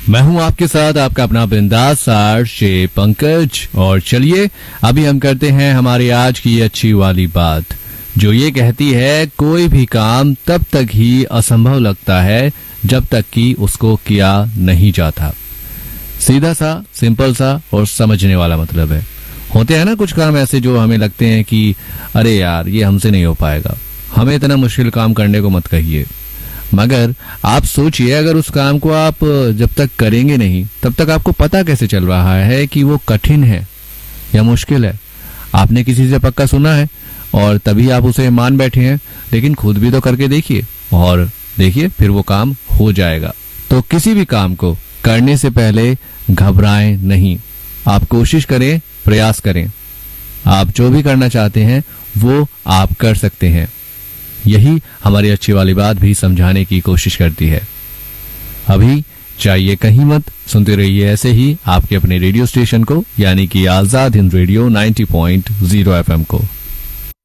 मैं हूं आपके साथ आपका अपना बिंदास आरजे पंकज। और चलिए अभी हम करते हैं हमारी आज की अच्छी वाली बात, जो ये कहती है कोई भी काम तब तक ही असंभव लगता है जब तक कि उसको किया नहीं जाता। सीधा सा, सिंपल सा और समझने वाला मतलब है। होते हैं ना कुछ काम ऐसे जो हमें लगते हैं कि अरे यार ये हमसे नहीं हो पाएगा, हमें इतना मुश्किल काम करने को मत कहिए। मगर आप सोचिए, अगर उस काम को आप जब तक करेंगे नहीं तब तक आपको पता कैसे चल रहा है कि वो कठिन है या मुश्किल है। आपने किसी से पक्का सुना है और तभी आप उसे मान बैठे हैं, लेकिन खुद भी तो करके देखिए और देखिए फिर वो काम हो जाएगा। तो किसी भी काम को करने से पहले घबराएं नहीं, आप कोशिश करें, प्रयास करें। आप जो भी करना चाहते हैं वो आप कर सकते हैं। यही हमारी अच्छी वाली बात भी समझाने की कोशिश करती है। अभी चाहिए कहीं मत, सुनते रहिए ऐसे ही आपके अपने रेडियो स्टेशन को, यानी कि आजाद हिंद रेडियो 90.0 FM को।